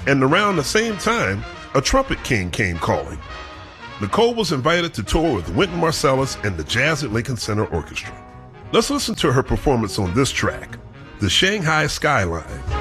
And around the same time, a trumpet king came calling. Nicole was invited to tour with Wynton Marsalis and the Jazz at Lincoln Center Orchestra. Let's listen to her performance on this track, The Shanghai Skyline.